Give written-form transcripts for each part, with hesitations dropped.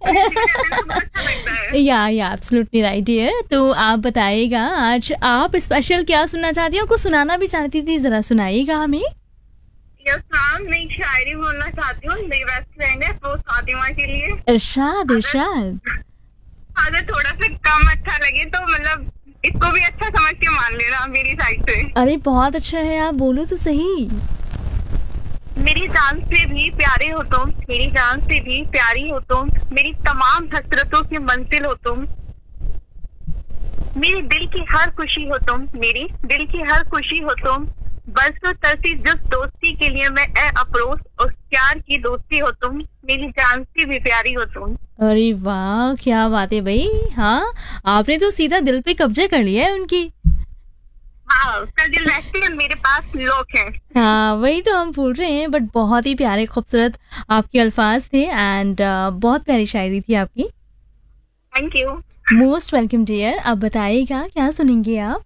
या absolutely right dear. तो आप बताइएगा आज आप स्पेशल क्या सुनना चाहती हैं और कुछ सुनाना भी चाहती थी, जरा सुनाइएगा हमें। यस मैम, मैं एक शायरी बोलना चाहती हूँ, मेरी बेस्ट फ्रेंड है वो फातिमा के लिए। इरशाद इरशाद। अगर थोड़ा सा कम अच्छा लगे तो मतलब इसको भी अच्छा समझ के मान लेना मेरी साइड से। अरे बहुत अच्छा है, आप बोलो तो सही। मेरी जान से भी प्यारे हो तुम, मेरी जान से भी प्यारी हो तुम, मेरी तमाम हसरतों की मंजिल हो तुम, मेरे दिल की हर खुशी हो तुम, मेरी दिल की हर खुशी हो तुम, बरसों तरसी जिस दोस्ती के लिए मैं अफरोज, उस प्यार की दोस्ती हो तुम, मेरी जान से भी प्यारी हो तुम। अरे वाह क्या बात है भाई। हाँ आपने तो सीधा दिल पे कब्जा कर लिया है उनकी। हाँ उसका दिल वैसे मेरे पास लोग हैं। हाँ वही तो हम भूल रहे हैं, बट बहुत ही प्यारे खूबसूरत आपके अल्फाज थे एंड बहुत प्यारी शायरी थी आपकी। Thank you most welcome dear. अब बताइएगा क्या सुनेंगे आप।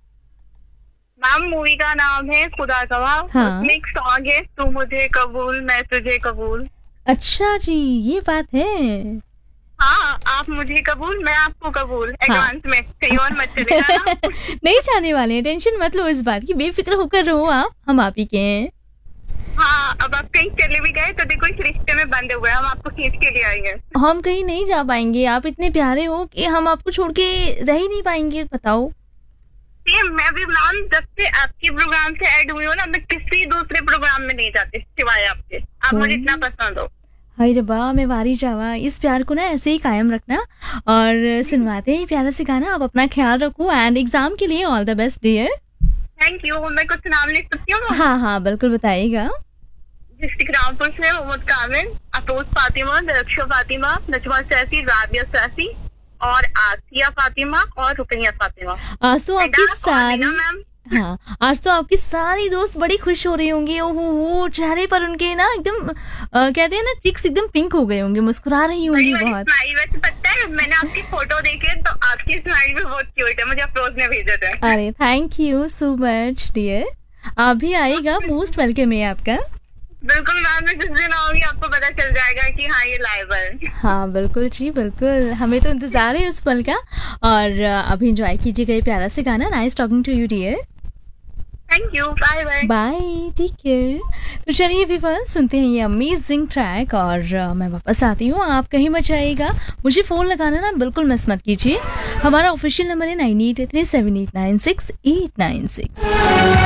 मैम मूवी का नाम है खुदा गवाह। हाँ। उसमें एक सॉन्ग है, तू मुझे कबूल मैं तुझे कबूल। अच्छा जी ये बात है। हाँ आप मुझे कबूल मैं आपको कबूल। एडवांस में कहीं और मत चले जाना। नहीं जाने वाले हैं, टेंशन मत लो इस बात की, बेफिक्र होकर रहो आप, हम आप ही के हैं। हाँ अब आप कहीं चले भी गए तो देखो इस रिश्ते में बंधे हुए हैं, हम आपको खींच के ले आएंगे। हम कहीं नहीं जा पाएंगे, आप इतने प्यारे हो कि हम आपको छोड़ के रह ही नहीं पाएंगे, बताओ। मैं भी मैम जब से आपके प्रोग्राम से ऐड हुई हूँ ना, मैं किसी दूसरे प्रोग्राम में नहीं जाती सिवाय आपके। आप मुझे इतना पसंद हो। हाय रब्बा मैं वारी जावा, इस प्यार को ना ऐसे ही कायम रखना और सुनवाते हैं प्यारा से गाना। आप अपना ख्याल रखो एंड एग्जाम के लिए all the best dear. Thank you. मैं कुछ नाम लिख सकती हूँ? हाँ हाँ बिल्कुल बताइएगा। डिस्ट्रिक्ट रामपुर से मोहम्मद कामिल, अफरोज फातिमा, दरक्षा फातिमा, नजमा सैसी, राबिया सैसी और आसिया फातिमा और रुकैया फातिमा। आज तो आपकी सारी मैम हाँ आज तो आपकी सारी दोस्त बड़ी खुश हो रही होंगी। ओहो वो चेहरे पर उनके ना एकदम कहते हैं ना चिक्स एकदम पिंक हो गए होंगे, मुस्कुरा रही होंगी बहुत। स्माइल वैसे पता है मैंने आपकी फोटो देखी तो आपकी स्माइल भी बहुत क्यूट है, मुझे अफरोज ने भेजा था। अरे thank you so much dear. आप भी आएगा, मोस्ट वेलकम है आपका। बिल्कुल मैम, मैं जिस दिन आऊंगी आपको पता चल जाएगा कि हाँ ये लाइव है। हाँ बिल्कुल जी बिल्कुल, हमें तो इंतजार है उस पल का। और अभी एंजॉय कीजिएगा ये प्यारा से गाना। Nice talking to you dear. Thank you, bye bye. Bye take care. तो चलिए व्यूअर्स सुनते हैं ये अमेजिंग ट्रैक और मैं वापस आती हूँ। आप कहीं मत जाइएगा, मुझे फ़ोन लगाना ना बिल्कुल मिस मत कीजिए। हमारा ऑफिशियल नंबर है 9837896896।